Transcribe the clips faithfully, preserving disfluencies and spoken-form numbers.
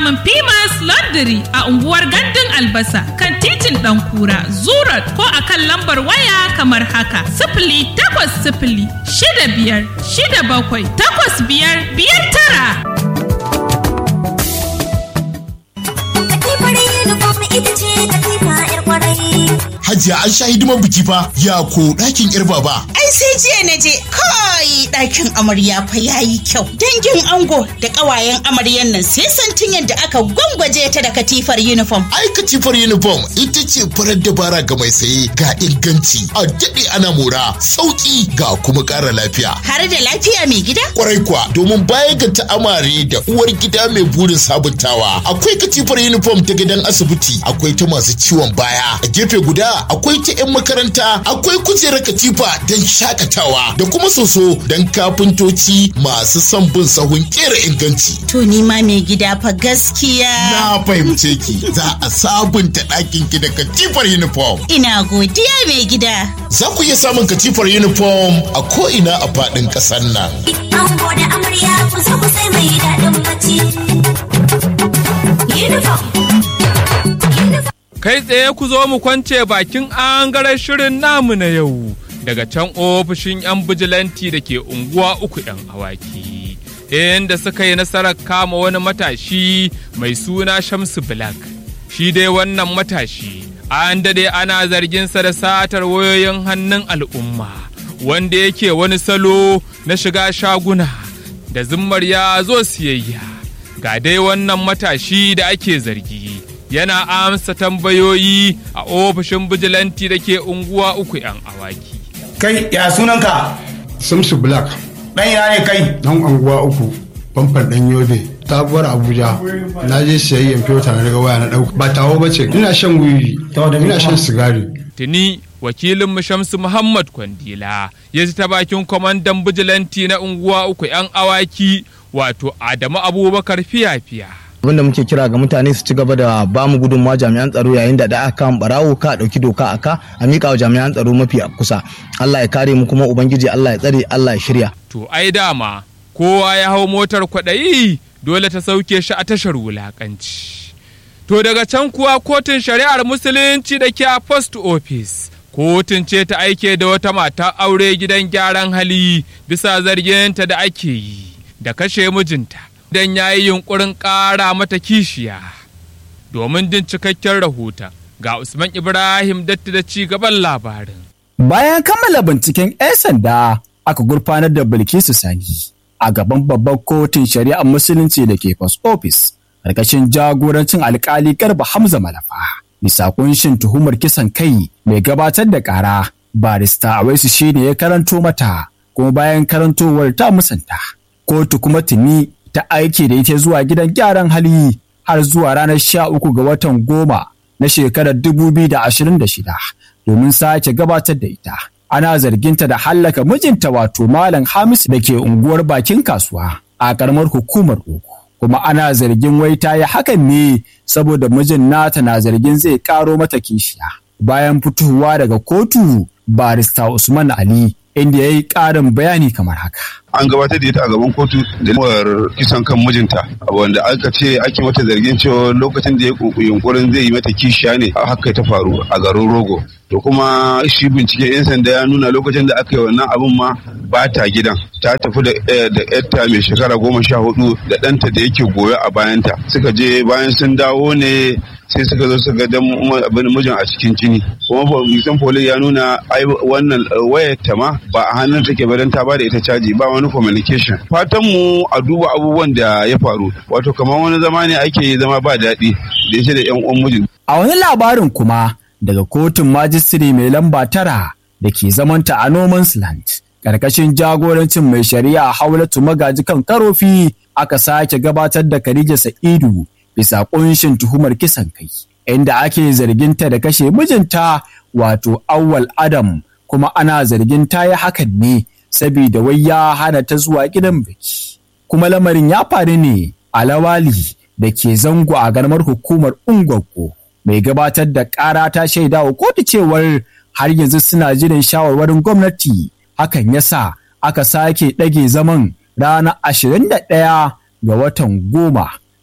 samun Pimas Laundry a unguwar Gandun Albasa kan titin Ɗankura, Zurat ko a kan lambar waya kamar haka. Sifili takwas sifili shida biyar shida bakwai takwas biyar biyar tara. Hajiya an sha hidiman biki fa ya ko ɗakin ƴar baba. Ai sai jiya na je kai ɗakin amarya fa yayi kyau. Dangin ango da ƙawayen amaryan nan sai santin yadda aka gwangwaje ta da katifar uniform. Ai katifar uniform ita ce farar dabara ga mai saye, ga inganci a daɗe ana mora, sauƙi ga kuma ƙara lafiya. Har da lafiya mai gida? Kwarai kuwa, domin baya ga ta'amare da uwar gida mai burin sabuntawa, akwai katifar uniform ta gidan asibiti, akwai ta masu ciwon baya, a gefe guda akwai ta 'yan makaranta, akwai kujerar katifa don shakatawa da kuma soso don kafintoci masu son bin sahun kera inganci. To ni ma mai gida fa gaskiya. Na fahimce ki, za a sabunta ɗakin ki da katifar uniform. Ina godiya mai gida. Za ku iya samun katifar uniform a ko'ina a faɗin ƙasar nan. Ango da amarya ku zo ku sai mai daɗin bacci. Uniform. Kai tsaye ku zo mu kwance bakin angaren shirin namu na yau daga can ofishin 'yan bijilanti da ke unguwa uku 'yan awaki, inda suka yi nasarar kama wani matashi mai suna Shamsu Black. Shi dai wannan matashi an dade ana zarginsa da satar wayoyin hannun al'umma, wanda yake wani salo na shiga shaguna da zimmar ya zo siyayya. Ga dai wannan matashi da ake zargi yana amsa tambayoyi a ofishin bijilanti da ke unguwa uku 'yan awaki. Kai ya sunanka? Shamsu Black. Ɗan ina ne kai? Nan unguwa uku, famfan ɗan Yobe, sabuwar Abuja. Na je siyayyen fiyota na daga waya na ɗauka. Ba tawo ba ce, ina shan wiwi, ina shan sigari. Tuni wakilin mu Shamsu Muhammad Kwandila ya ji ta bakin kwamandan bijilanti na unguwa uku 'yan awaki, wato Adamu Abubakar Fiya-Fiya. Abinda muke kira ga mutane su ci gaba da ba mu gudunmawa jami'an tsaro yayin da da aka kan barawo ka dauki doka aka a mika wa jami'an tsaro mafi kusa. Allah ya kare mu kuma ubangiji Allah ya tsare, Allah ya shirya. To ai dama kowa ya hau motar kwaɗayi dole ta sauke shi a tashar wulakanci. To daga can kuwa kotun shari'ar musulunci da ke a post office, kotun ce ta aike da wata mata aure gidan gyaran hali bisa zarginta da ake yi da kashe mijinta don ya yi yunkurin ƙara mata kishiya. Domin jin cikakken rahoton ga Usman Ibrahim Datti da ci gaban labarin. Bayan kammala binciken 'yan sanda aka gurfanar da Bilkisu Sani a gaban babbar kotun shari'ar musulunci da ke post office ƙarƙashin jagorancin alƙali Garba Hamza Malafa. Bisa kunshin tuhumar kisan kai mai gabatar da ƙara, barista Awaisu shi ne ya karanto mata, kuma bayan karantowar ta musanta. Kotu kuma tuni ta aiki da ita zuwa gidan gyaran hali har zuwa ranar sha uku ga watan goma na shekarar dubu biyu da ashirin da shida domin sake gabatar da ita. Ana zarginta da hallaka mijinta wato Malam Hamisu da ke unguwar bakin kasuwa a karamar hukumar Ogo. Kuma ana zargin wai ta yi hakan ne saboda mijin nata na zargin zai karo mata kishiya. Bayan fitowa daga kotu, barista Usman Ali inda ya yi ƙarin bayani kamar haka. An gabatar da ita a gaban kotu da nufar kisan kan mijinta, wanda aka ce ake mata zargin cewa lokacin da ya yunkurin zai yi mata kishiya ne a haka ta faru a garin Rogo. To kuma shi binciken 'yan sanda ya nuna lokacin da aka yi wannan abin ma ba ta gidan, ta tafi da yarta mai shekara goma sha hudu da ɗanta da yake goyo a bayanta. Suka je bayan sun dawo ne sai suka zo suka ga abin mijin a cikin jini. Kuma bisan poli ya nuna ai wannan wayar ta ma ba a hannun take ba don ta ba da ita caji, ba wani communication. Fatan mu a duba abubuwan da ya faru, wato kamar wani zama ne ake zama ba daɗi da yake da 'yan uwan mijin. A wani labarin kuma daga kotun majistire mai lamba tara da ke zamanta a No Man's Land, ƙarƙashin jagorancin mai shari'a Haulatu Magaji kan Karofi, aka sake gabatar da Khadija Sa'idu bisa ƙunshin tuhumar kisan kai, inda ake zarginta da kashe mijinta wato Awwal Adam, kuma ana zargin ta yi hakan ne saboda wai ya hana ta zuwa gidan biki. Kuma lamarin ya faru ne a Lawali da ke zango a garmar hukumar Ungwaggo. Mai gabatar da ƙara ta shaida wa kotu cewar har yanzu suna jiran shawarwarin gwamnati, hakan yasa aka sake ɗage zaman ranar ashirin da ɗaya ga watan goma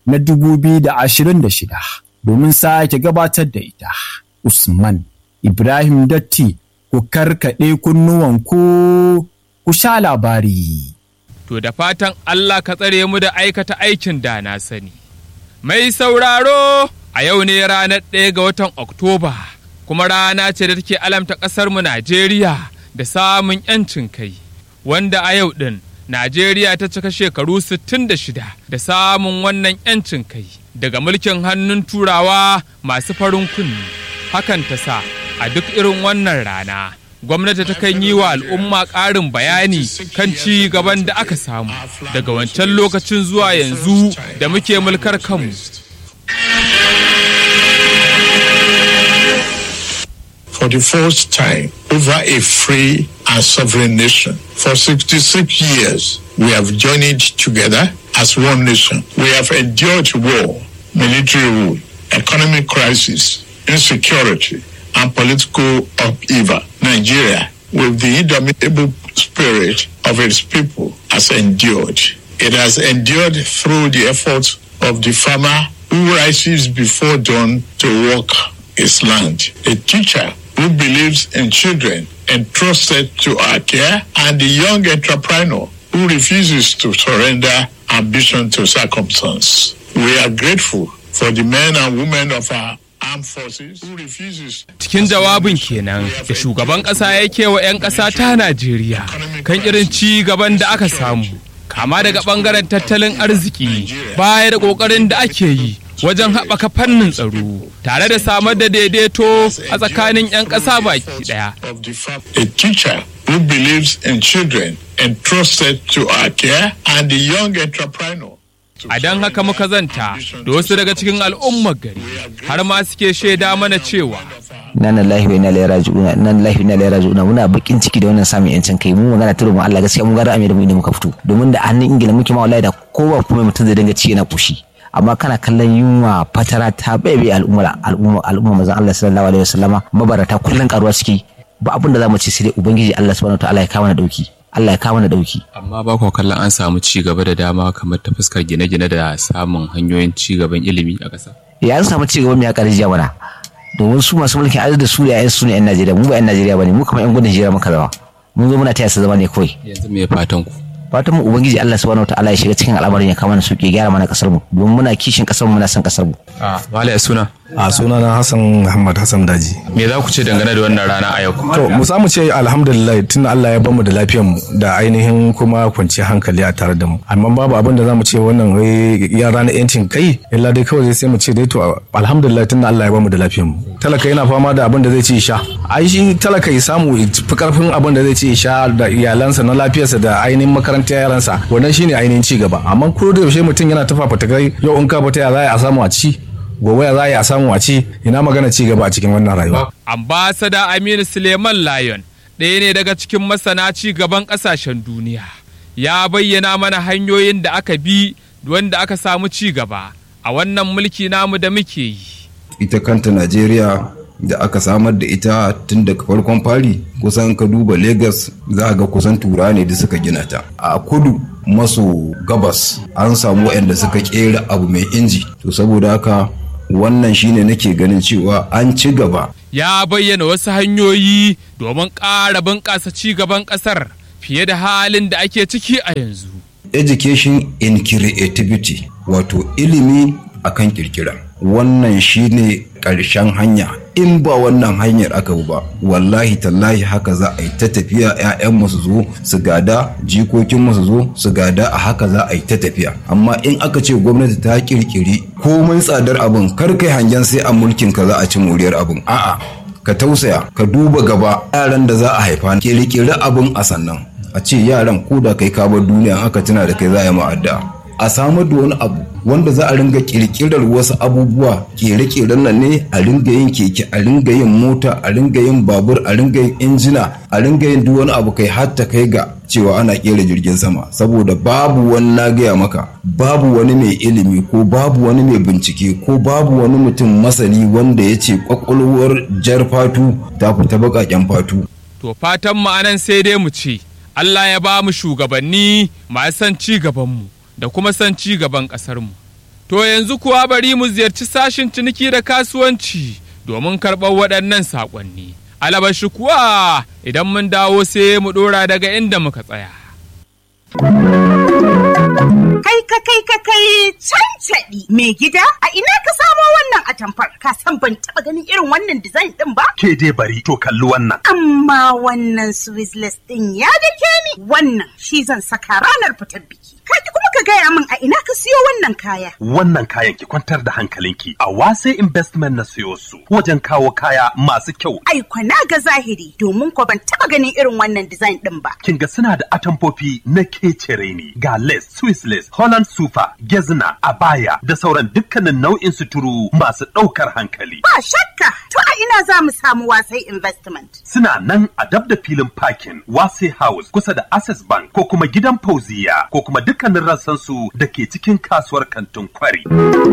na dubu biyu da ashirin da shida domin sake gabatar da ita. Usman Ibrahim Datti, ku karkaɗe kunnuwanku ku sha labari. To da fatan Allah ka tsare mu da aikata aikin da na sani. Mai sauraro, a yau ne ranar ɗaya ga watan Oktoba, kuma rana ce da take alamta ƙasarmu Najeriya da samun 'yancin kai, wanda a yau ɗin Najeriya ta cika shekaru sittin da shida da samun wannan 'yancin kai daga mulkin hannun Turawa masu farin kunni. Hakan ta sa a duk irin wannan rana, gwamnati ta kan yi wa al'umma ƙarin bayani kan ci gaban da aka samu daga wancan lokacin zuwa yanzu da muke mulkar kanmu. For the first time, over a free and sovereign nation, for sixty-six years, we have journeyed together as one nation. We have endured war, military rule, economic crisis, insecurity, and political upheaval. Nigeria, with the indomitable spirit of its people, has endured. It has endured through the efforts of the farmer who rises before dawn to work his land, a teacher who believes in children entrusted to our care, and the young entrepreneur who refuses to surrender ambition to circumstance. We are grateful for the men and women of our armed forces who refuses. Cikin jawabin kenan da shugaban ƙasa yake wa 'yan ƙasa ta Najeriya kan irin ci gaban da aka samu, kama daga ɓangaren tattalin arziki, baya da ƙoƙarin da ake yi wajen haɓaka fannin tsaro tare da samar da daidaito a tsakanin 'yan ƙasa baki ɗaya. A teacher who believes in children entrusted to our care, and the young entrepreneur. A don haka muka zanta da wasu daga cikin al'ummar gari har ma suke shaida mana cewa nan lahi wa inna ilaihi raji'un nan lahi wa inna ilaihi raji'un muna bakin ciki da wannan samun yancin kai. Mu magana ta mu Allah gaskiya mun ga ra'ayi da mu inda muka fito, domin da hannun Ingila muke ma wallahi da kowa kuma mutum zai dinga ci yana kushi, amma kana kallon yunwa fatara ta baibe al'umma al'umma al'umma manzon Allah sallallahu alaihi wasallama, mabarata kullun karuwa suke. Ba abin da zamu ce sai dai ubangiji Allah subhanahu wataala ya kawo mana dauki, Allah ya kawo mana dauki. Amma ba ku kallon an samu ci gaba da dama kamar ta fuskar gine-gine da samun hanyoyin ci gaban ilimi a ƙasa. Ya an samu ci gaban mai akari jiya mana, domin su masu mulkin arziki da su ne su ne 'yan Najeriya, mu ba 'yan Najeriya bane, mu kamar 'yan gudun hijira muka zama, mun zo muna taya su zama ne kawai. Yanzu me fatan ku? Fatan mu ubangiji Allah subhanahu wataala ya shiga cikin al'amarin ya kawo mana su ke gyara mana kasar mu, domin muna kishin kasar mu, muna son kasar mu. Ah, wala suna. A suna na Hassan Muhammad Hassan Daji. Me za ku ce dangane da wannan rana a yau? To mu samu ce alhamdulillah tunda Allah ya bamu da lafiyar mu da ainihin kuma kwanciyar hankali a tare da mu. Amma babu abin da zamu ce wannan ya rana yancin kai, illa dai kawai sai mu ce dai to alhamdulillah tunda Allah ya bamu da lafiyar mu. Talaka yana fama da abin da zai ci sha. Ai shi talaka ya samu fi karfin abin da zai ci sha da iyalansa na lafiyarsa da ainihin makarantar yaransa. Wannan shine ainihin ci gaba. Amma ko da yaushe mutum yana tafafa ta kai yau in ka fita ya za a samu a ci. Gobe ya za a samu a ci, ina magana ci gaba a cikin wannan rayuwa. Ambassador Aminu Suleiman Lion, ɗaya ne daga cikin masana ci gaban ƙasashen duniya, ya bayyana mana hanyoyin da aka bi wanda aka samu ci gaba a wannan mulki namu da muke yi. Ita kanta Najeriya da aka samar da ita tun daga farkon fari, kusan ka duba Lagos za ga kusan tura ne da suka gina ta. A kudu maso gabas an samu waɗanda suka kera abu mai inji, to saboda haka wannan shine nake ganin cewa an ci gaba. Ya bayyana wasu hanyoyi domin ƙara bunƙasa ci gaban ƙasar fiye da halin da ake ciki a yanzu. Education in creativity, wato ilimi akan kirkira. Wannan shine ƙarshen hanya. In ba wannan hanyar aka ba, wallahi tallahi haka za a yi ta tafiya, 'ya'yan su zo su gada, jikokin su zo su gada, a haka za a yi ta tafiya. Amma in aka ce gwamnati ta kirkiri komai tsadar abin, kar kai hangen sai a mulkin ka za a ci moriyar abin. A'a, ka tausaya, ka duba gaba yaran da za a haifa, kirkiri abin a sannan. A ce yaran ko da kai ka bar duniya aka tuna da kai za a yi ma'adda. A samar da wani abu wanda za a ringa kirkirar wasu abubuwa, kere-keren nan ne, a ringa yin keke, a ringa yin mota, a ringa yin babur, a ringa yin injina, a ringa yin duk wani abu kai har ta kai ga cewa ana kera jirgin sama. Saboda babu wani, na gaya maka, babu wani mai ilimi ko babu wani mai bincike ko babu wani mutum masani wanda ya ce kwakwalwar jar fatu ta fita baƙaƙen fatu. To fatan mu anan sai dai mu ce Allah ya ba mu shugabanni masu son ci gabanmu da kuma son ci gaban ƙasarmu. To yanzu kuwa bari mu ziyarci sashin ciniki da kasuwanci domin karɓar waɗannan saƙonni. Alabashi kuwa idan mun dawo sai mu ɗora daga inda muka tsaya. Kai ka kai ka kai cancaɗi mai gida a ina ka samo wannan atamfar ka san ban taɓa ganin irin wannan design ɗin ba? Ke dai bari to kalli wannan. Amma wannan Swissless ɗin ya dake ni wannan shi zan saka ranar fitar biki. Kai kuma ka gaya min a ina ka siyo wannan kaya. Wannan kayan ki kwantar da hankalinki a Wase Investment na siyo su wajen kawo kaya masu kyau. Ai kwana ga zahiri domin ko ban taɓa ganin irin wannan design ɗin ba. Kin ga suna da atamfofi na kecere ne ga lace, Swiss lace, Holland super, gezna, abaya da sauran dukkanin nau'in suturu masu ɗaukar hankali. Ba shakka to a ina za mu samu Wasai Investment. Suna nan a dab da filin parking Wase House kusa da Access Bank ko kuma gidan Fauziya ko kuma dukkanin rassansu da ke cikin kasuwar kantin Kwari.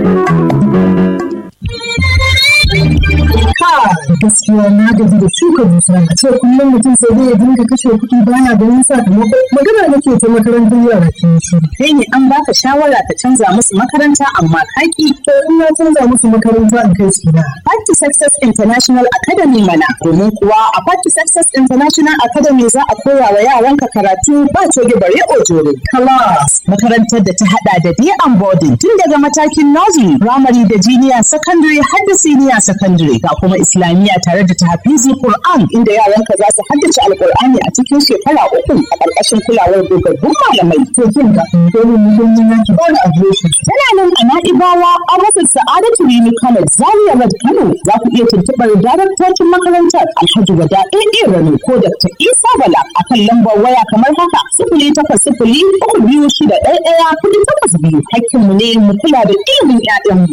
Gaskiya na gaji da shuka dusa a ce kullum mutum sai zai dinga kashe kuɗi baya ganin sakamako. Magana nake ta makarantar yara ke shi. Kai ne an baka shawara ka canza musu makaranta amma kaki. To in na canza musu makaranta in kai su na. Path to Success International Academy mana. Domin kuwa a Path to Success International Academy za a koya wa yaranka karatu ba coge bare ojore. Class makarantar da ta hada da day and boarding tun daga matakin nursery, primary da junior secondary har da senior secondary ga kuma islamiyya tare da tahfizi Qur'an inda yaranka za su haddace alqur'ani a cikin shekara uku a ƙarƙashin kulawar dogaggun malamai. To kin ga domin mun yi naki ba da adireshi. Tana nan a Na'ibawa a wasu Sa'adatu Rimi College Zaria Road Kano. Za ku iya tuntuɓar daraktocin makarantar Alhaji Wada A Rano ko Dakta Isa Bala a kan lambar waya kamar haka sifili takwas sifili uku biyu shida ɗaya ɗaya kuɗi takwas biyu. Hakkinmu ne mu kula da ilimin 'ya'yanmu.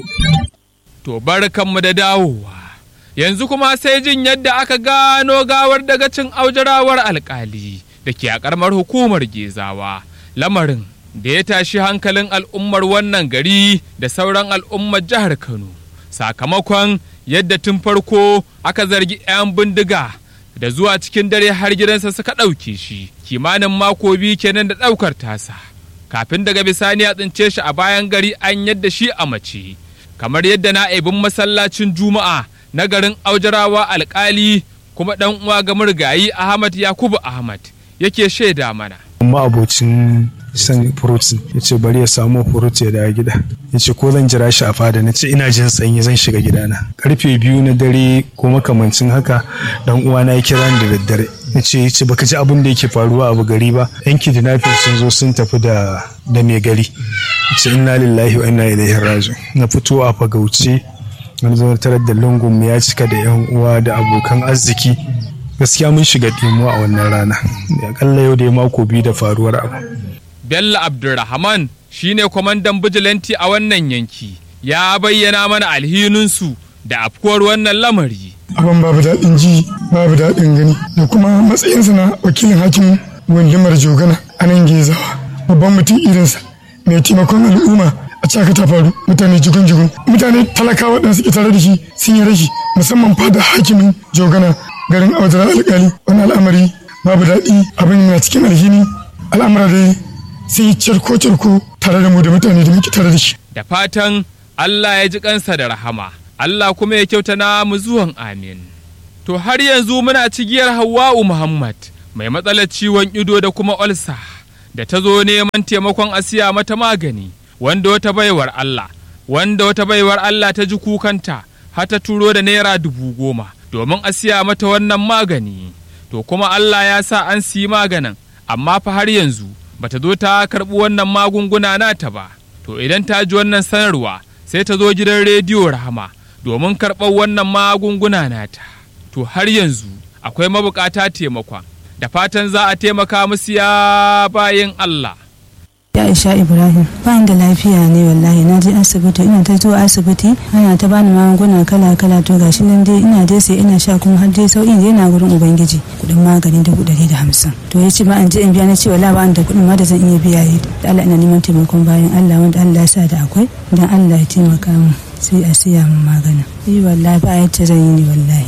To barkanmu da dawowa. Yanzu kuma sai jin yadda aka gano gawar dagacin aujarawar alkali da ke a ƙaramar hukumar Gezawa. Lamarin da ya tashi hankalin al'ummar wannan gari da sauran al'ummar jihar Kano. Sakamakon yadda tun farko aka zargi 'yan bindiga da zuwa cikin dare har gidansa suka ɗauke shi. Kimanin mako biyu kenan da ɗaukar tasa. Kafin daga bisani a tsince shi a bayan gari an yadda shi a mace. Kamar yadda na'ibin masallacin Juma'a na garin Aujarawa alkali kuma ɗan uwa ga murgayi Ahmad Yakubu Ahmad yake shaida mana. Amma abocin san furuti ya ce bari ya samu furuti ya dawo gida. Ya ce ko zan jira shi a fada na ce ina jin sanyi zan shiga gidana. Karfe biyu na dare ko makamancin haka dan uwa na ya kira ni da daddare. Ya ce ya ce baka ji abin da yake faruwa abu gari ba. Yan kidnapping sun zo sun tafi da da mai gari. Ya ce inna lillahi wa inna ilaihi raji'un. Na fito a fagauce wani zo tarar da lungun ya cika da yan uwa da abokan arziki. Gaskiya mun shiga dimuwa a wannan rana. Akalla yau da mako biyu da faruwar abu. Bello Abdulrahman shine kwamandan bijilanti a wannan yanki ya bayyana mana alhininsu da afkuwar wannan lamari. Abin babu daɗin ji babu daɗin gani da kuma matsayinsa na wakilin hakimin gundumar Jogana a nan Gezawa. Babban mutum irinsa mai taimakon al'umma a caka ta faru mutane jigun-jigun mutane talakawa waɗanda suke tare da shi sun yi rashi musamman fada hakimin Jogana garin Audara alƙali. Wani al'amari babu daɗi abin yana cikin alhini al'amura dai sai cirko-cirko tare da mu da mutane da muke tare da shi. Da fatan Allah ya ji kansa da rahama, Allah kuma ya kyauta na mu zuwan amin. To har yanzu muna cigiyar Hawwa'u Muhammad mai matsalar ciwon ido da kuma olsa da ta zo neman taimakon asiya mata magani wanda wata baiwar Allah, wanda wata baiwar Allah ta ji kukanta har ta turo da naira dubu goma domin asiya mata wannan magani. To kuma Allah ya sa an siyi maganin, amma fa har yanzu bata zo ta karɓi wannan magunguna nata ba. To idan ta ji wannan sanarwa sai ta zo gidan rediyo Rahama domin karɓar wannan magunguna nata. To har yanzu akwai mabukata taimakon da fatan za a taimaka musu ya bayin Allah. Ya Isha Ibrahim ba da lafiya ne wallahi na je asibiti ina ta zuwa asibiti ana ta bani magunguna kala kala to gashi nan dai ina dai sai ina sha kuma har dai sauƙin dai na gurin ubangiji kudin magani dubu ɗari da hamsin to ya ce ma an je in biya na ce wala ba da kuɗin ma da zan iya biya yi da Allah ina neman taimakon bayan Allah wanda Allah ya sa da akwai dan Allah ya taimaka min sai a siya min magana yi wallahi ba yadda zan yi ni wallahi.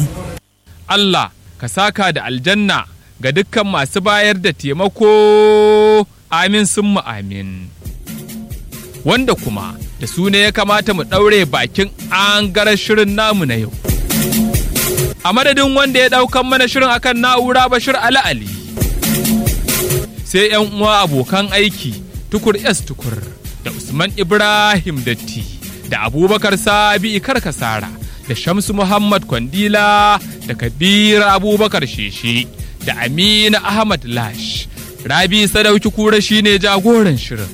Allah ka saka da aljanna ga dukkan masu bayar da taimako. Amin sun amin. Wanda kuma da su ne ya kamata mu ɗaure bakin angarar shirin namu na yau. A madadin wanda ya ɗaukan mana shirin akan na'ura Bashir Ali Ali. Sai 'yan uwa abokan aiki Tukur S Tukur da Usman Ibrahim Datti da Abubakar Sabi Karkasara da Shamsu Muhammad Kwandila da Kabir Abubakar Sheshe da Amina Ahmad Lash. Rabi Sadauki Kura shine jagoran shirin.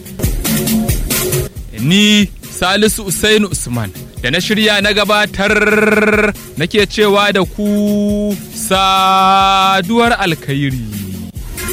Ni Salisu Usainu Usman da na shirya na gabatar nake cewa da ku saduwar alkhairi.